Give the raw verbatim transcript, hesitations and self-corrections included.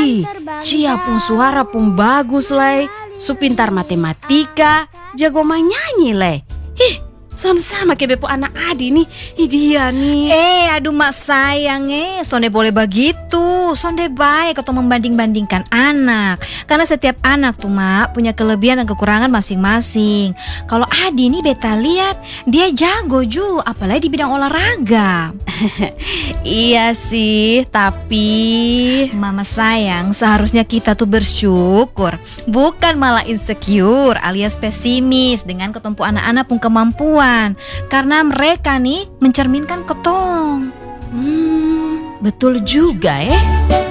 Ih, Cia pun suara pun bagus leh. Su pintar matematika, jago main nyanyi leh. Ih, sama-sama kayak bepo anak Adi nih. Ih, dia nih. Eh, aduh mak sayang eh, sonde boleh begitu. Sonde baik atau membanding-bandingkan anak. Karena setiap anak tuh mak punya kelebihan dan kekurangan masing-masing. Kalau Adi nih beta lihat dia jago ju, apalagi di bidang olahraga. Iya sih, tapi Mama sayang, seharusnya kita tuh bersyukur, bukan malah insecure alias pesimis dengan ketempu anak-anak pun kemampuan. Karena mereka nih mencerminkan ketong. hmm, betul juga eh.